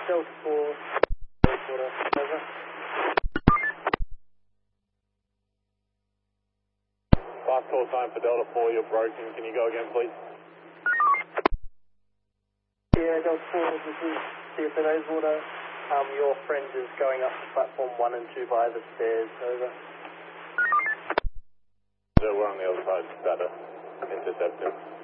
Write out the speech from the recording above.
Delta 4, over. Last call time for Delta 4, you're broken. Can you go again, please? Yeah, Delta 4, this is CFA Bayswater. Your friend is going up to platform 1 and 2 via the stairs, over. So we're on the other side, better. Intercept him.